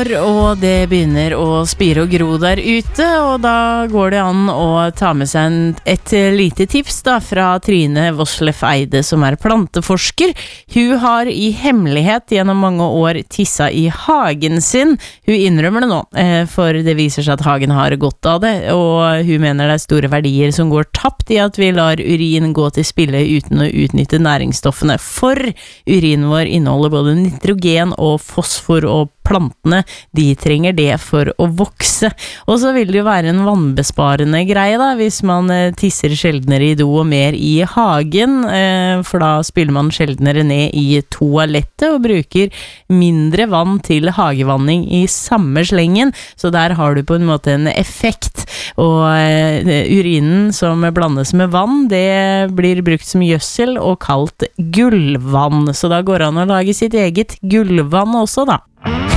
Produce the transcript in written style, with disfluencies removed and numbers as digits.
vår, og det begynner å spire og gro der ute, og da går det an å ta med seg et lite tips da, fra Trine Voslef Eide, som planteforsker. Hun har i hemmelighet gjennom mange år tissa i hagen sin. Hun innrømmer det nå, for det viser seg at hagen har godt av det, og hun mener det store verdier som går tapt i at vi lar urin gå til spille uten å utnytte næringsstoffene, for urinen vår inneholder både nitrogen og fosfor, og plantene, de trenger det for å vokse. Og så vil det jo være en vannbesparende greie da, hvis man tisser sjeldnere i do og mer i hagen, for da spiller man sjeldnere ned i toalettet og bruker mindre vann til hagevanning i samme slengen, så der har du på en måte en effekt. Og urinen som blandes med vann, det blir brukt som gjødsel og kalt gullvann, så da går det an å lage sitt eget gullvann også da.